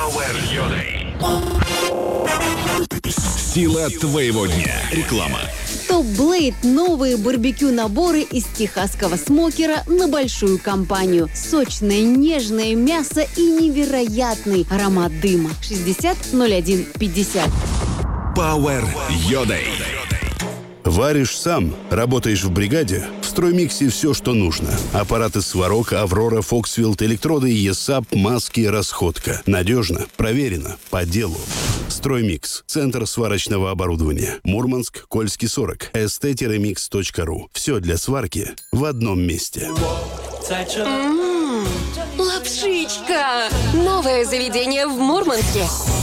Power Йодай. Сила твоего дня. Реклама. Top Blade – новые барбекю-наборы из техасского смокера на большую компанию. Сочное, нежное мясо и невероятный аромат дыма. 60-01-50. Power Йодай. Варишь сам, работаешь в бригаде? В Строймиксе все, что нужно. Аппараты сварок, Аврора, Фоксвилд, электроды, ЕСАП, маски, расходка. Надежно, проверено, по делу. Строймикс. Центр сварочного оборудования. Мурманск, Кольский 40. st-mix.ru. Все для сварки в одном месте. Лапшичка! Новое заведение в Мурманске.